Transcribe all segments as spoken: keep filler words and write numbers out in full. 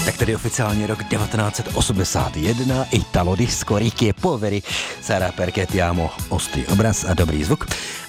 Tak tedy oficiálně rok devatenáct set osmdesát jedna, Italo disco, Ricky Poveri, Sara Perchettiamo, ostrý obraz a dobrý zvuk.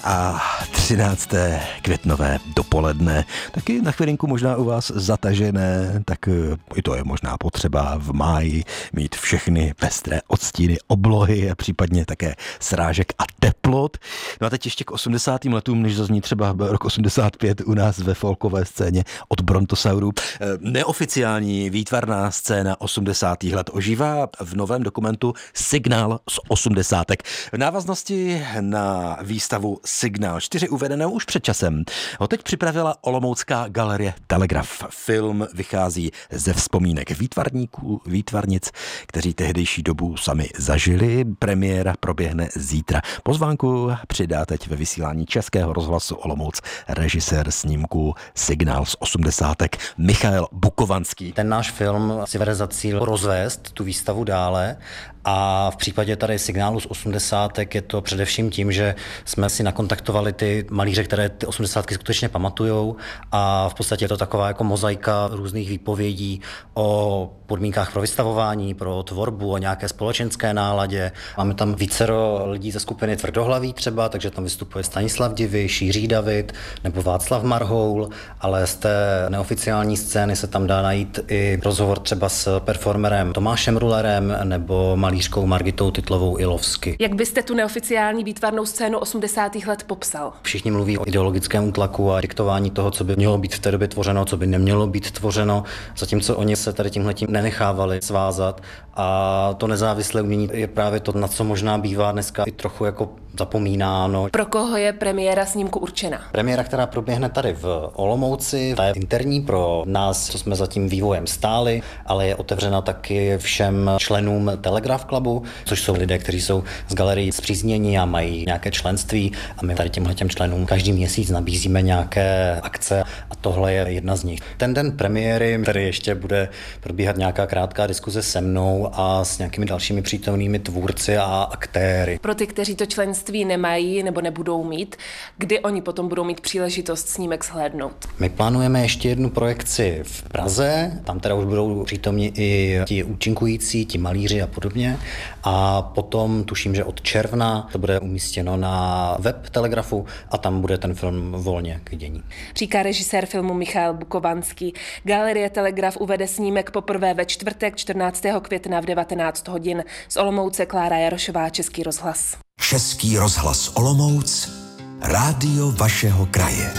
A třinácté květnové dopoledne, taky na chvilinku možná u vás zatažené, tak i to je možná potřeba v máji mít všechny pestré odstíny oblohy a případně také srážek a teplot. No a teď ještě k osmdesátým letům, než zazní třeba rok osmdesát pět u nás ve folkové scéně od Brontosaurů. Neoficiální výtvarná scéna osmdesátých let ožívá v novém dokumentu Signál z osmdesátek. V návaznosti na výstavu Signál čtyři uvedenou už před časem ho teď připravila olomoucká galerie Telegraf. Film vychází ze vzpomínek výtvarníků, výtvarnic, kteří tehdejší dobu sami zažili. Premiéra proběhne zítra. Pozvánku přidá teď ve vysílání Českého rozhlasu Olomouc režisér snímku Signál z osmdesátek Michael Bukovanský. Ten náš film si vede za cíl rozvést tu výstavu dále a v případě tady Signálu z osmdesátek je to především tím, že jsme si nakontaktovali ty malíře, které ty osmdesátky skutečně pamatujou a v podstatě je to taková jako mozaika různých výpovědí o podmínkách pro vystavování, pro tvorbu, o nějaké společenské náladě. Máme tam vícero lidí ze skupiny Tvrdohlaví třeba, takže tam vystupuje Stanislav Diviš, Jiří David nebo Václav Marhoul, ale z té neoficiální scény se tam dá najít i rozhovor třeba s performerem Tomášem Rulerem nebo malířkou Margitou Titlovou Ilovsky. Jak byste tu neoficiální výtvarnou scénu osmdesátých let popsal? Všichni mluví o ideologickém útlaku a diktování toho, co by mělo být v té době tvořeno, co by nemělo být tvořeno, zatímco oni se tady tímhletím nenechávali svázat a to nezávislé umění je právě to, na co možná bývá dneska i trochu jako zapomínáno. Pro koho je premiéra snímku určena? Premiéra, která proběhne tady v Olomouci, ta je interní pro nás, co jsme za tím vývojem stáli, ale je otevřena taky všem členům Telegraf Clubu, což jsou lidé, kteří jsou z galerii spříznění a mají nějaké členství a my tady těmhletěm členům každý měsíc nabízíme nějaké akce a tohle je jedna z nich. Ten den premiéry, tady ještě bude probíhat nějaká krátká diskuze se mnou a s nějakými dalšími přítomnými tvůrci a aktéry. Pro ty, kteří to členství nemají nebo nebudou mít, kdy oni potom budou mít příležitost snímek shlédnout? My plánujeme ještě jednu projekci v Praze, tam teda už budou přítomni i ti účinkující, ti malíři a podobně. A potom tuším, že od června to bude umístěno na web Telegrafu a tam bude ten film volně k vidění. Říká režisér filmu Michael Bukovanský. Galerie Telegraf uvede snímek poprvé ve čtvrtek čtrnáctého května v devatenáct hodin. Z Olomouce Klára Jarošová, Český rozhlas. Český rozhlas Olomouc, rádio vašeho kraje.